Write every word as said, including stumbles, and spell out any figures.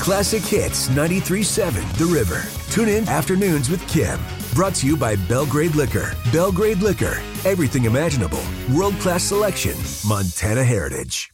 Classic Hits ninety-three point seven The River. Tune in Afternoons with Kim. Brought to you by Belgrade Liquor. Belgrade Liquor. Everything imaginable. World-class selection. Montana Heritage.